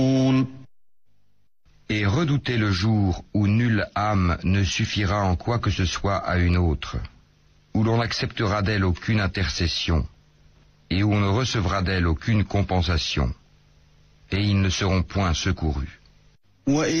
Et redoutez le jour où nulle âme ne suffira en quoi que ce soit à une autre, où l'on n'acceptera d'elle aucune intercession, et où on ne recevra d'elle aucune compensation, et ils ne seront point secourus.